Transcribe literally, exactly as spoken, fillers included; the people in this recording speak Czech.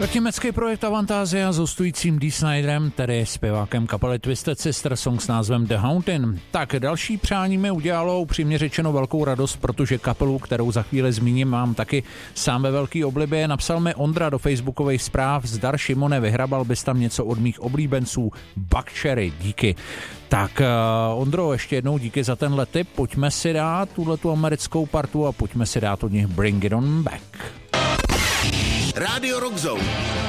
Tak německý projekt Avantasia s hostujícím Dee Sniderem, tedy zpěvákem kapely Twisted Sister, song s názvem The Haunting. Tak další přání mi udělalo upřímně řečeno velkou radost, protože kapelu, kterou za chvíli zmíním, mám taky sám ve velký oblibě. Napsal mi Ondra do facebookových zpráv: zdar Šimone, vyhrabal bys tam něco od mých oblíbenců Buckcherry, díky. Tak uh, Ondro, ještě jednou díky za tenhle tip, pojďme si dát tuhletu americkou partu a pojďme si dát od nich Bring It On Back. Radio Rock Zone.